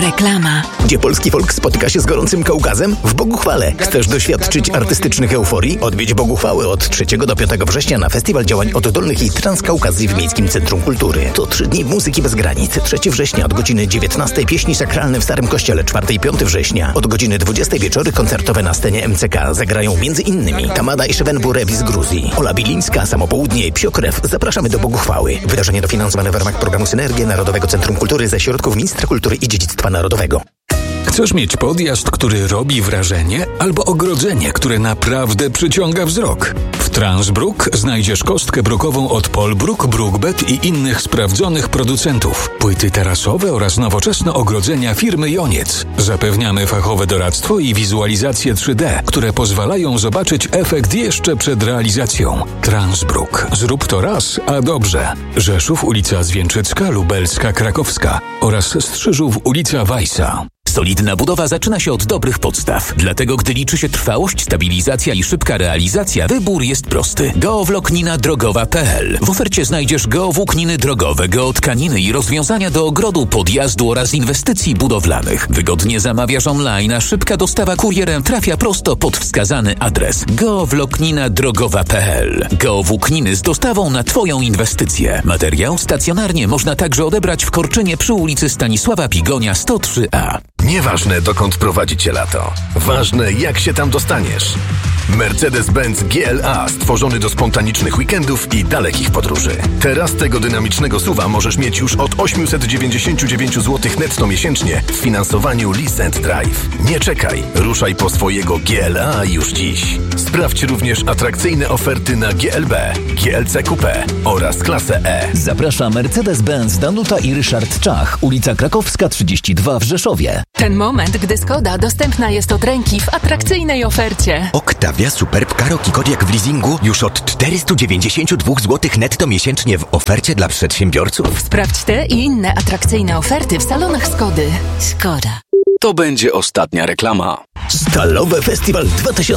Reklama. Gdzie polski folk spotyka się z gorącym Kaukazem? W Boguchwale. Chcesz doświadczyć artystycznych euforii? Odwiedź Boguchwałę od 3 do 5 września na Festiwal Działań Oddolnych i Transkaukazji w Miejskim Centrum Kultury. To 3 dni muzyki bez granic. 3 września od godziny 19 pieśni sakralne w Starym Kościele. 4 i 5 września od godziny 20 wieczory koncertowe na scenie MCK. Zagrają m.in. Tamada i Szewenburewi z Gruzji. Ola Bilińska, Samopołudnie i Psiokrew. Zapraszamy do Boguchwały. Wydarzenie dofinansowane w ramach programu Synergia Narodowego Centrum Kultury ze środków Ministra Kultury i Dziedzictwa Narodowego. Chcesz mieć podjazd, który robi wrażenie, albo ogrodzenie, które naprawdę przyciąga wzrok? W Transbrook znajdziesz kostkę brukową od Polbruk, Brookbet i innych sprawdzonych producentów. Płyty tarasowe oraz nowoczesne ogrodzenia firmy Joniec. Zapewniamy fachowe doradztwo i wizualizację 3D, które pozwalają zobaczyć efekt jeszcze przed realizacją. Transbrook. Zrób to raz, a dobrze. Rzeszów, ulica Zwieńczycka, Lubelska, Krakowska oraz Strzyżów, ulica Weissa. Solidna budowa zaczyna się od dobrych podstaw. Dlatego, gdy liczy się trwałość, stabilizacja i szybka realizacja, wybór jest prosty. Geowłóknina drogowa.pl. W ofercie znajdziesz geowłókniny drogowe, geotkaniny i rozwiązania do ogrodu, podjazdu oraz inwestycji budowlanych. Wygodnie zamawiasz online, a szybka dostawa kurierem trafia prosto pod wskazany adres. Geowłóknina drogowa.pl. Geowłókniny z dostawą na Twoją inwestycję. Materiał stacjonarnie można także odebrać w Korczynie przy ulicy Stanisława Pigonia 103A. Nieważne, dokąd prowadzi Cię lato. Ważne, jak się tam dostaniesz. Mercedes-Benz GLA stworzony do spontanicznych weekendów i dalekich podróży. Teraz tego dynamicznego SUV-a możesz mieć już od 899 zł netto miesięcznie w finansowaniu Lease & Drive. Nie czekaj, ruszaj po swojego GLA już dziś. Sprawdź również atrakcyjne oferty na GLB, GLC Coupé oraz klasę E. Zaprasza Mercedes-Benz Danuta i Ryszard Czach, ulica Krakowska 32 w Rzeszowie. Ten moment, gdy Skoda dostępna jest od ręki w atrakcyjnej ofercie. Octavia Superb Karoq i Kodiaq w leasingu już od 492 zł netto miesięcznie w ofercie dla przedsiębiorców. Sprawdź te i inne atrakcyjne oferty w salonach Skody. Skoda. To będzie ostatnia reklama. Stalowe Festiwal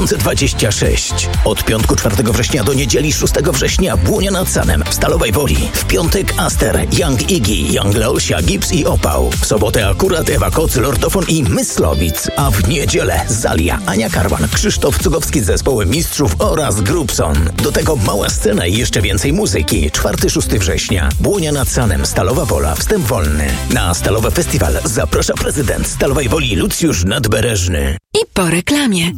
2026. Od piątku 4 września do niedzieli 6 września Błonia nad Sanem w Stalowej Woli. W piątek Aster, Young Iggy, Young Leosia, Gibbs i Opał. W sobotę akurat Ewa Koc, Lordofon i Myslowic. A w niedzielę Zalia, Ania Karwan, Krzysztof Cugowski z zespołem Mistrzów oraz Grubson. Do tego mała scena i jeszcze więcej muzyki. 4-6 września. Błonia nad Sanem, Stalowa Wola, wstęp wolny. Na Stalowy Festiwal zaprasza prezydent Stalowej Woli Lucjusz Nadbereżny. I po reklamie.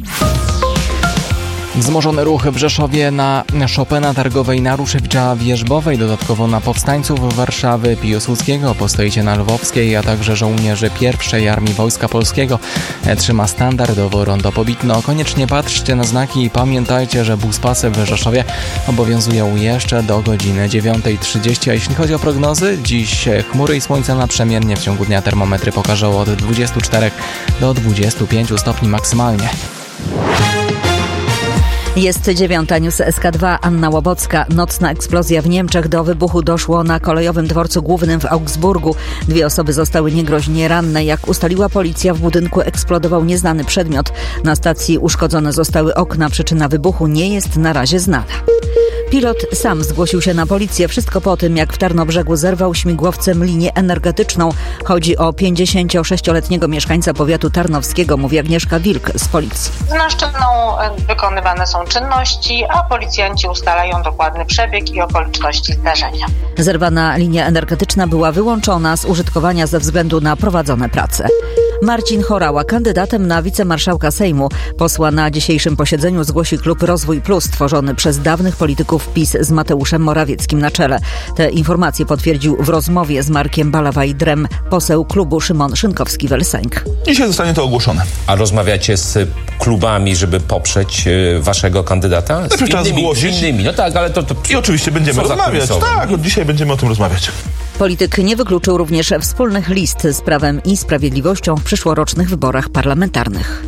Wzmożony ruch w Rzeszowie na Chopina Targowej, na Ruszewicza Wierzbowej, dodatkowo na powstańców Warszawy, Piłsudskiego, po Stoicie na Lwowskiej, a także żołnierzy I Armii Wojska Polskiego trzyma standardowo rondo Pobitno. Koniecznie patrzcie na znaki i pamiętajcie, że buspasy w Rzeszowie obowiązują jeszcze do godziny 9:30. A jeśli chodzi o prognozy, dziś chmury i słońce naprzemiennie, w ciągu dnia termometry pokażą od 24 do 25 stopni maksymalnie. Jest 9, news SK2, Anna Łobocka. Nocna eksplozja w Niemczech. Do wybuchu doszło na kolejowym dworcu głównym w Augsburgu. 2 osoby zostały niegroźnie ranne. Jak ustaliła policja, w budynku eksplodował nieznany przedmiot. Na stacji uszkodzone zostały okna. Przyczyna wybuchu nie jest na razie znana. Pilot sam zgłosił się na policję. Wszystko po tym, jak w Tarnobrzegu zerwał śmigłowcem linię energetyczną. Chodzi o 56-letniego mieszkańca powiatu tarnowskiego, mówi Agnieszka Wilk z policji. Z naszczyną wykonywane są czynności, a policjanci ustalają dokładny przebieg i okoliczności zdarzenia. Zerwana linia energetyczna była wyłączona z użytkowania ze względu na prowadzone prace. Marcin Horała, kandydatem na wicemarszałka Sejmu. Posła na dzisiejszym posiedzeniu zgłosi klub Rozwój Plus, tworzony przez dawnych polityków PiS z Mateuszem Morawieckim na czele. Te informacje potwierdził w rozmowie z Markiem Balawaj-Drem poseł klubu Szymon Szynkowski-Welsenk. Dzisiaj zostanie to ogłoszone. A rozmawiacie z klubami, żeby poprzeć waszego kandydata? Najpierw trzeba zgłosić. Innymi. No tak, ale to... I oczywiście będziemy rozmawiać. Tak, od dzisiaj będziemy o tym rozmawiać. Polityk nie wykluczył również wspólnych list z Prawem i Sprawiedliwością w przyszłorocznych wyborach parlamentarnych.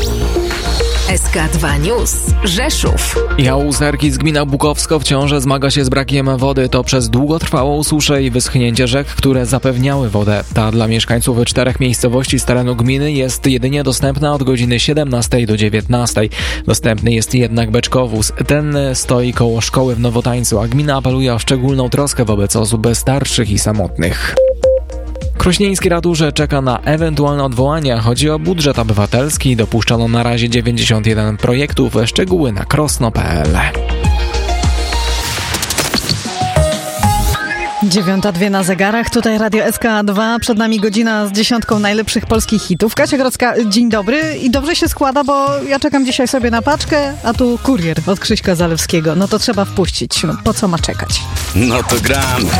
SK2 News. Rzeszów. Jałuzerki z gmina Bukowsko wciąż zmaga się z brakiem wody. To przez długotrwałą suszę i wyschnięcie rzek, które zapewniały wodę. Ta dla mieszkańców 4 miejscowości z terenu gminy jest jedynie dostępna od godziny 17 do 19. Dostępny jest jednak beczkowóz. Ten stoi koło szkoły w Nowotańcu, a gmina apeluje o szczególną troskę wobec osób starszych i samotnych. Krośnieński ratusza czeka na ewentualne odwołania. Chodzi o budżet obywatelski. Dopuszczono na razie 91 projektów. Szczegóły na krosno.pl. 9:02 na zegarach, tutaj Radio SK2, przed nami godzina z 10 najlepszych polskich hitów. Kasia Grodzka, dzień dobry i dobrze się składa, bo ja czekam dzisiaj sobie na paczkę, a tu kurier od Krzyśka Zalewskiego. No to trzeba wpuścić, no, po co ma czekać? No to gramy.